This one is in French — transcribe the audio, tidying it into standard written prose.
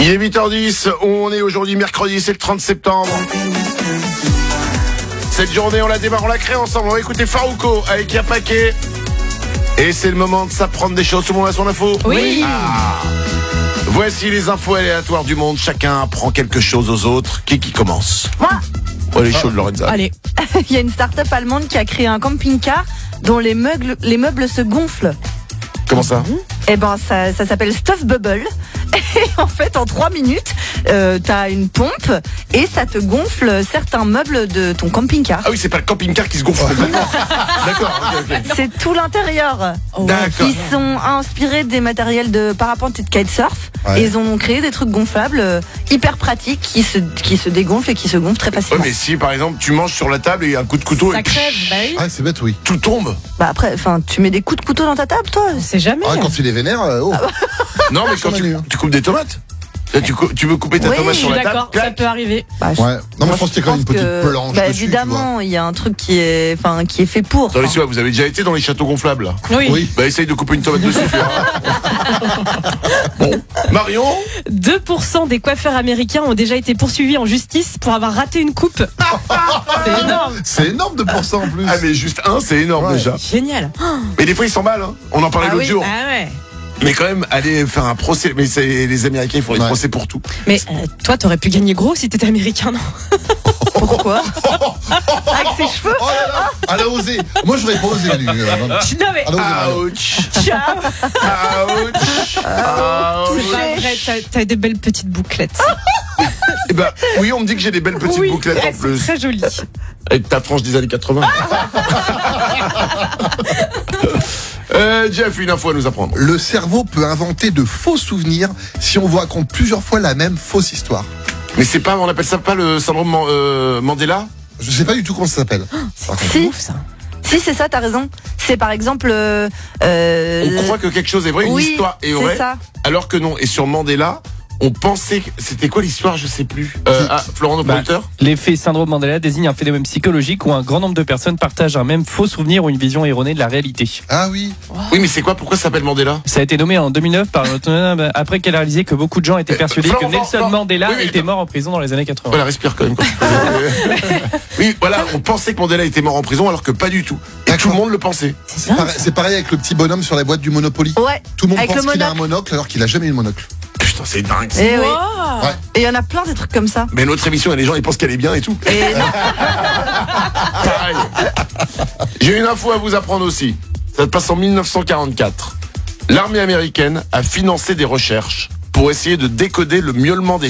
Il est 8h10, on est aujourd'hui mercredi, c'est le 30 septembre. Cette journée, on la démarre, on la crée ensemble. On va écouter Farouko avec Yapake. Et c'est le moment de s'apprendre des choses. Tout le monde a son info ? Oui. Voici les infos aléatoires du monde. Chacun apprend quelque chose aux autres. Qui commence ? Moi. Oh, les chaudes, Lorenza. Allez. Il y a une start-up allemande qui a créé un camping-car dont les meubles se gonflent. Comment ça ? Eh ben, ça s'appelle Stuff Bubble. Et en fait, en 3 minutes, t'as une pompe et ça te gonfle certains meubles de ton camping-car. Ah oui, c'est pas le camping-car qui se gonfle. D'accord, ok. C'est tout l'intérieur. D'accord. Ils sont inspirés des matériels de parapente et de kitesurf. Ouais. Et ils ont créé des trucs gonflables hyper pratiques qui se dégonflent et qui se gonflent très Ouais, facilement. mais si par exemple tu manges sur la table et un coup de couteau Ça et crève, bah oui. Ah, c'est bête, oui. tout tombe. Bah après, enfin, tu mets des coups de couteau dans ta table, toi. C'est jamais. Ah, quand il est vénère, oh. Non, mais quand Manu. tu coupes des tomates. Là, tu veux couper ta Oui, tomate Je sur suis la table. d'accord, ça clac. peut arriver. Bah, Ouais. Non, mais je pense qu'il y a quand même une petite planche bah, dessus, évidemment, il y a un truc qui est fait pour. Dans les cieux, vous avez déjà été dans les châteaux gonflables là ? Oui. Oui. Bah essaye de couper une tomate dessus. Tu verras. Bon, Marion. 2% des coiffeurs américains ont déjà été poursuivis en justice pour avoir raté une coupe. C'est énorme. C'est énorme de pourcent en plus. Ah mais juste un, c'est énorme Ouais. déjà. Génial. Mais des fois ils s'emballent. Hein. On en parlait l'autre jour. Ah ouais. Mais quand même, aller faire un procès. Mais les Américains ils font des Ouais. procès pour tout. Mais toi, t'aurais pu gagner gros si t'étais américain, non? Pourquoi? Avec ses cheveux? Oh là là, elle a osé. Moi, j'aurais pas osé, lui. Non mais. Elle a osé, Marion. Ouch. Ciao. Ouch. C'est pas vrai, t'as des belles petites bouclettes. Eh ben, oui, on me dit que j'ai des belles petites Oui, bouclettes en c'est plus. très joli. Avec ta frange des années 80. Jeff, une info à nous apprendre. Le cerveau peut inventer de faux souvenirs si on vous raconte plusieurs fois la même fausse histoire. Mais c'est pas, on appelle ça pas le syndrome Mandela ? Je sais pas du tout comment ça s'appelle. Par contre. Si. Ouf ça. Si, c'est ça, t'as raison. C'est par exemple. On croit que quelque chose est vrai, une oui, histoire est c'est vraie, ça. alors que non. Et sur Mandela, on pensait que... C'était quoi l'histoire ? Je sais plus. Florent, notre producteur ? L'effet syndrome Mandela désigne un phénomène psychologique où un grand nombre de personnes partagent un même faux souvenir ou une vision erronée de la réalité. Ah oui. Oui, mais c'est quoi ? Pourquoi ça s'appelle Mandela ? Ça a été nommé en 2009 par après qu'elle a réalisé que beaucoup de gens étaient persuadés Florent, que Nelson Florent, Mandela oui, était mort en prison dans les années 80. Voilà, respire quand même. Oui, voilà, on pensait que Mandela était mort en prison, alors que pas du tout. Et D'accord. tout le monde le pensait. C'est pareil avec le petit bonhomme sur la boîte du Monopoly. Ouais. Tout le monde Avec pense le qu'il a un monocle. monocle alors qu'il a jamais eu de monocle. Putain, c'est dingue. ça. Et oui. Wow. Ouais. Et il y en a plein des trucs comme ça. Mais notre émission, les gens, ils pensent qu'elle est bien et tout. Et non. Pareil. J'ai une info à vous apprendre aussi. Ça se passe en 1944. L'armée américaine a financé des recherches pour essayer de décoder le miaulement des